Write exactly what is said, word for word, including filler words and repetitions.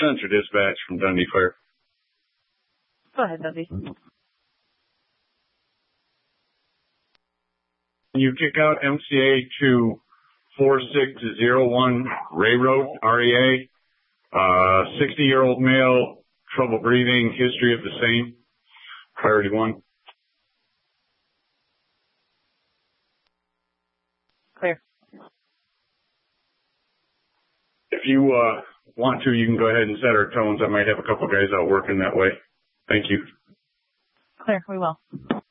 Central Dispatch from Dundee Fire. Go ahead, Dundee. Can you kick out M C A to four six zero one Ray Road, R E A? Uh, sixty-year-old male, trouble breathing, history of the same. Priority one. Clear. If you uh, want to, you can go ahead and set our tones. I might have a couple guys out working that way. Thank you. Clear, we will.